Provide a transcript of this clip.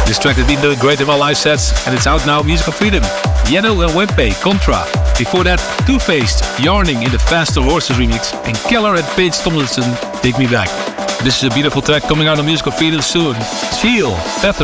This track has been doing great in my live sets, and it's out now, Musical Freedom. Yano and Wempe, Contra. Before that, Two-Faced, Yarning in the Faster Horses remix, and Keller and Paige Tomlinson, Take Me Back. This is a beautiful track coming out on Musical Freedom soon. Seal, Feather.